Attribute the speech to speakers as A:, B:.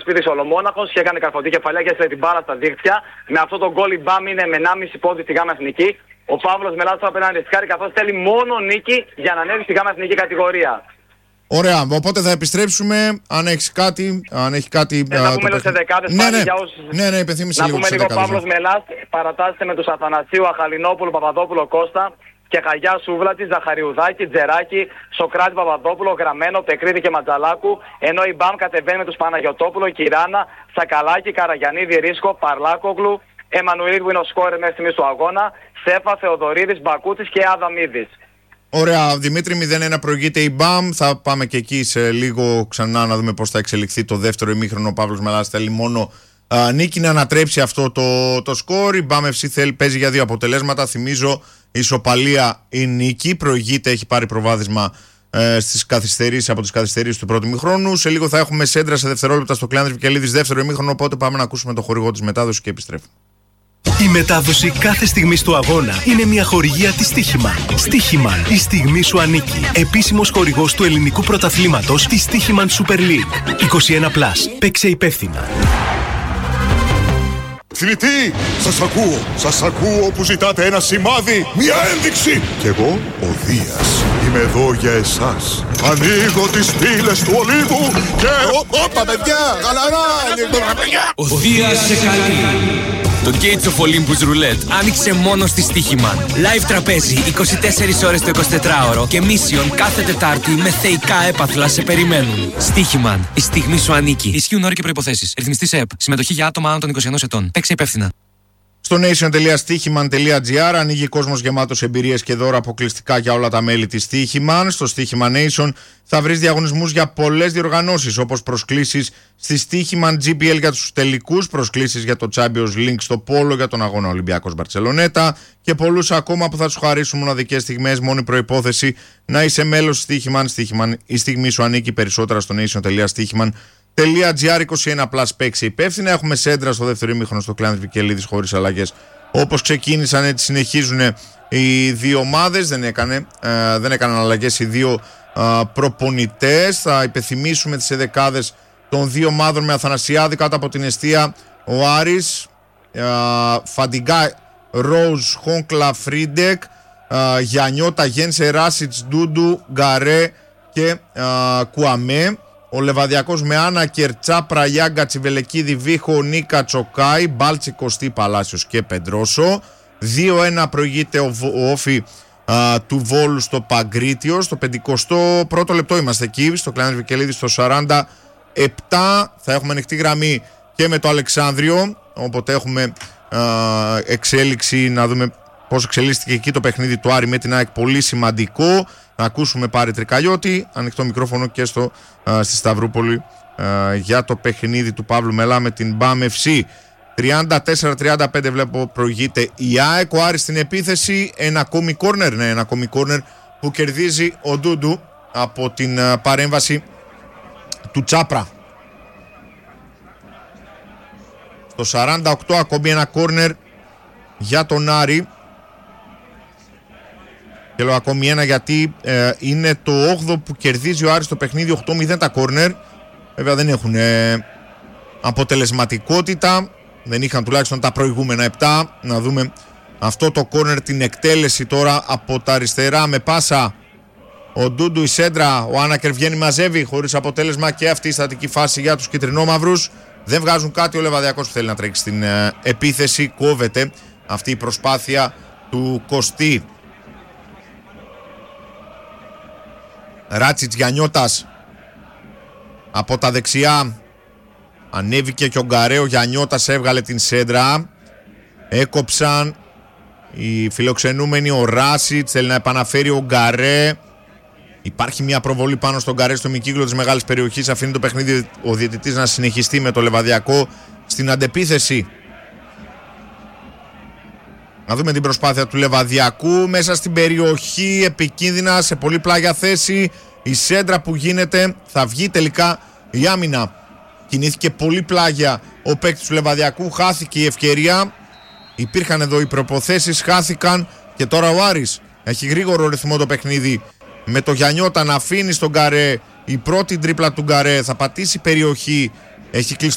A: Σπύρης Ολομόναχος και έκανε καρφωτή κεφαλιά και έστειλε την μπάλα στα δίχτυα. Με αυτό το γκολ η Μπαμ είναι με 1,5 πόντι στη ΓΑΜΑ Εθνική. Ο Παύλος Μελάς θα πρέπει να ρισκάρει καθώς θέλει μόνο νίκη για να ανέβει στη ΓΑΜΑ Εθνική κατηγορία.
B: Ωραία, οπότε θα επιστρέψουμε. Αν έχει κάτι.
A: Να πούμε λίγο σε δεκάδες πάλι για όσους.
B: Ναι, υπενθύμισε λίγο.
A: Να πούμε λίγο Παύλος Μελάς παρατάσσεται με τους Αθανασίου, Αχαλινόπουλου, Παπαδόπουλο, Κώστα και Χαγιά Σούβλατη, Ζαχαριουδάκη, Τζεράκη, Σοκράτη Παπαδόπουλο, Γραμμένο, Πεκρίδη και Ματζαλάκου. Ενώ η Μπαμ κατεβαίνει με τους Παναγιωτόπουλο, Κυράνα, Σακαλάκη, Καραγιανίδη, Ρίσκο, Παρλάκογλου, Εμμανουηλίδη που είναι ο σκόρερ μέχρι στιγμής του αγώνα, Σέφα, Θεοδωρίδης, Μπακούτσης και Αδαμίδης.
B: Ωραία, Δημήτρη, 0-1 προηγείται η Μπαμ. Θα πάμε και εκεί σε λίγο ξανά να δούμε πώς θα εξελιχθεί το δεύτερο ημίχρονο. Ο Παύλος Μελάς θέλει μόνο νίκη να ανατρέψει αυτό το σκορ. Η Μπαμ FC παίζει για 2 αποτελέσματα. Θυμίζω, ισοπαλία ή νίκη. Προηγείται, έχει πάρει προβάδισμα στις καθυστερήσεις, από τις καθυστερήσεις του πρώτου ημίχρονου. Σε λίγο θα έχουμε σέντρα σε δευτερόλεπτα στο Κλεάνδρης Βικελίδης δεύτερο ημίχρονο. Οπότε πάμε να ακούσουμε το χορηγό της μετάδοσης και επιστρέφουμε.
C: Η μετάδοση κάθε στιγμής του αγώνα είναι μια χορηγία της Stoiximan. Stoiximan, η στιγμή σου ανήκει. Επίσημος χορηγός του ελληνικού πρωταθλήματος της Stoiximan Super League. 21+. Παίξε υπεύθυνα.
D: Θνητοί, σας ακούω που ζητάτε ένα σημάδι, μια ένδειξη. Κι εγώ, ο Δίας, είμαι εδώ για εσάς. Ανοίγω τις πύλες του Ολύβου και... Όπα παιδιά, γαλαρά!
E: Ο Δίας σε καλεί. Το Gates of Olympus Roulette άνοιξε μόνο στη Stoiximan. Live τραπέζι 24 ώρες το 24ωρο και mission κάθε Τετάρτη με θεϊκά έπαθλα σε περιμένουν. Stoiximan, η στιγμή σου ανήκει. Ισχύουν όροι και προϋποθέσεις. Ρυθμιστής ΕΕΠ. Συμμετοχή για άτομα άνω των 21 ετών. Παίξε υπεύθυνα.
B: Στο nation.stoiximan.gr ανοίγει κόσμος γεμάτος εμπειρίες και δώρα αποκλειστικά για όλα τα μέλη της Stoiximan. Στο Stoiximan Nation θα βρεις διαγωνισμούς για πολλές διοργανώσεις, όπως προσκλήσεις στη Stoiximan GPL για τους τελικούς, προσκλήσεις για το Champions League στο Πόλο, για τον αγώνα Ολυμπιακός Μπαρτσελονέτα και πολλούς ακόμα που θα τους χαρίσουν μοναδικές στιγμές. Μόνη προϋπόθεση να είσαι μέλος της Stoiximan. Η στιγμή σου ανήκει. Περισσότερα στο nation.stoiximan.gr. 21+, παίξει υπεύθυνα. Έχουμε σέντρα στο δεύτερο ημίχρονο στο Κλεάνδρης Βικελίδης χωρίς αλλαγές. Όπως ξεκίνησαν, έτσι συνεχίζουν οι δύο ομάδες. Δεν έκαναν αλλαγές οι δύο προπονητές. Θα υπενθυμίσουμε τις εδεκάδες των δύο ομάδων με Αθανασιάδη κάτω από την εστία. Ο Άρης, Φαντιγκά, Ρόουζ, Χόνκλα, Φρίντεκ, Γιαννιώτα, Γένσε, Ράσιτς, Ντούντου, Γκαρέ και Κουαμέ. Ο Λεβαδιακός με Άννα, Κερτσά, Πραγιάγκα, Τσιβελεκίδη, Βίχο, Νίκα, Τσοκάη, Μπάλτσι, Κωστή, Παλάσιος και Πεντρόσο. 2-1 προηγείται ο Όφη του Βόλου στο Παγκρίτιο. Στο 51ο λεπτό είμαστε εκεί, στο Κλεάνδρης Βικελίδης στο 47. Θα έχουμε ανοιχτή γραμμή και με το Αλεξάνδριο, οπότε έχουμε εξέλιξη, να δούμε πώς εξελίσσεται εκεί το παιχνίδι του Άρη με την ΑΕΚ. Πολύ σημαντικό. Να ακούσουμε Πάρη Τρικαλιώτη, ανοιχτό μικρόφωνο και στη Σταυρούπολη για το παιχνίδι του Παύλου Μελά με την Μπαμ FC. 34-35 βλέπω προηγείται η ΑΕΚ. Ο Άρης στην επίθεση, ένα ακόμη κόρνερ. Ναι, ένα ακόμη κόρνερ που κερδίζει ο Ντούντου από την παρέμβαση του Τσάπρα. Στο 48 ακόμη ένα κόρνερ για τον Άρη. Και λέω ακόμη ένα γιατί είναι το 8ο που κερδίζει ο Άρης το παιχνίδι. 8-0 τα κόρνερ. Βέβαια δεν έχουν αποτελεσματικότητα. Δεν είχαν τουλάχιστον τα προηγούμενα 7. Να δούμε αυτό το κόρνερ, την εκτέλεση τώρα από τα αριστερά με πάσα. Ο Ντούντου, η σέντρα, ο Άνακερ βγαίνει, μαζεύει χωρίς αποτέλεσμα και αυτή η στατική φάση για τους κυτρινόμαυρους. Δεν βγάζουν κάτι. Ο Λεβαδιακός που θέλει να τρέξει στην επίθεση. Κόβεται αυτή η προσπάθεια του Κωστή. Ράτσιτς, Γιαννιώτας από τα δεξιά. Ανέβηκε και ο Γκαρέ. Ο Γιαννιώτας έβγαλε την σέντρα. Έκοψαν οι φιλοξενούμενοι. Ο Ράσιτς θέλει να επαναφέρει ο Γκαρέ. Υπάρχει μια προβολή πάνω στον Γκαρέ στο μικύκλο της μεγάλης περιοχής. Αφήνει το παιχνίδι ο διαιτητής να συνεχιστεί με το Λεβαδιακό στην αντεπίθεση. Να δούμε την προσπάθεια του Λεβαδιακού μέσα στην περιοχή, επικίνδυνα, σε πολύ πλάγια θέση. Η σέντρα που γίνεται, θα βγει τελικά η άμυνα. Κινήθηκε πολύ πλάγια ο παίκτης του Λεβαδιακού, χάθηκε η ευκαιρία. Υπήρχαν εδώ οι προποθέσεις, χάθηκαν και τώρα ο Άρης έχει γρήγορο ρυθμό το παιχνίδι. Με το Γιαννιώτα να αφήνει στον Γκαρέ, η πρώτη τρίπλα του Γκαρέ, θα πατήσει περιοχή. Έχει κλείσει